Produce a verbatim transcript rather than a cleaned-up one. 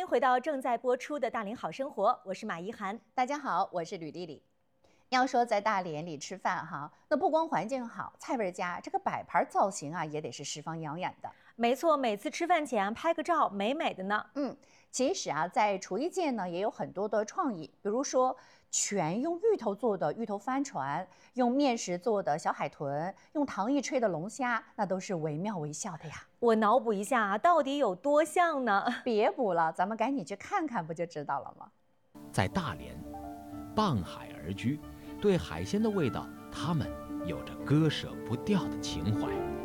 回到正在播出的《大连好生活》，我是马怡涵。 大家好，我是吕丽丽。要说在大连里吃饭哈，那不光环境好，菜味佳，这个摆盘造型啊也得是十分养眼的。 没错，每次吃饭前拍个照，美美的呢。 嗯，其实啊，在厨艺界呢也有很多的创意，比如说全用芋头做的芋头帆船，用面食做的小海豚，用糖衣吹的龙虾，那都是惟妙惟肖的呀。 我脑补一下啊，到底有多像呢？ 别补了，咱们赶紧去看看，不就知道了吗？ 在大连，傍海而居，对海鲜的味道，他们有着割舍不掉的情怀。